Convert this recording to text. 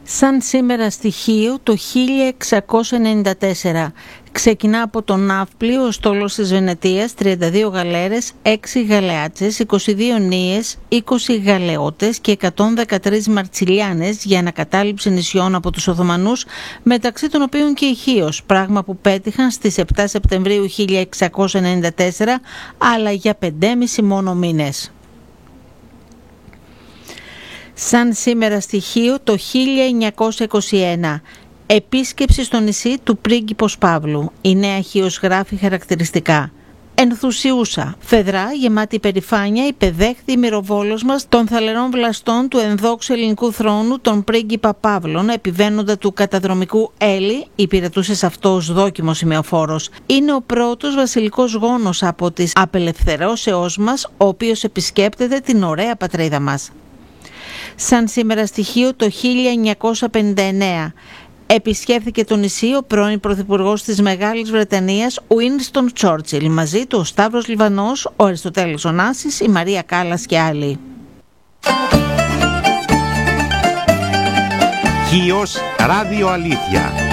Σαν σήμερα στοιχείο το 1694 ξεκινά από το ναύπλιο ο στόλος της Βενετίας, 32 γαλέρες, 6 γαλεάτσες, 22 νύες, 20 γαλεώτες και 113 μαρτσιλιάνες για ανακατάληψη νησιών από τους Οθωμανούς, μεταξύ των οποίων και η Χίος, πράγμα που πέτυχαν στις 7 Σεπτεμβρίου 1694, αλλά για 5,5 μόνο μήνες. Σαν σήμερα στοιχείο το 1921 επίσκεψη στο νησί του πρίγκιπος Παύλου. Η νέα Χίος γράφει χαρακτηριστικά: ενθουσιούσα, φεδρά, γεμάτη υπερηφάνεια, υπεδέχθη η μυροβόλος μας των θαλερών βλαστών του ενδόξου ελληνικού θρόνου, τον πρίγκιπα Παύλων, επιβαίνοντα του καταδρομικού Έλλη, υπηρετούσε σε αυτό ως δόκιμος σημεοφόρος. Είναι ο πρώτος βασιλικός γόνος από τις απελευθερώσεώς μας, ο οποίος επισκέπτεται την ωραία πατρίδα μας. Σαν σήμερα στοιχείο το 1959 επισκέφθηκε το νησί ο πρώην πρωθυπουργός της Μεγάλης Βρετανίας Winston Churchill, μαζί του ο Σταύρος Λιβανός, ο Αριστοτέλης Ωνάσης, η Μαρία Κάλλας και άλλοι. Χίος Ράδιο Αλήθεια.